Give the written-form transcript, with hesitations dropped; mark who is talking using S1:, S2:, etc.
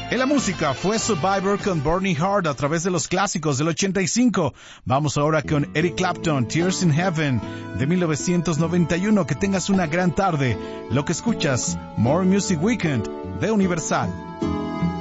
S1: En la música fue Survivor con Burning Heart a través de los clásicos del 85. Vamos ahora con Eric Clapton, Tears in Heaven de 1991. Que tengas una gran tarde. Lo que escuchas, More Music Weekend de Universal.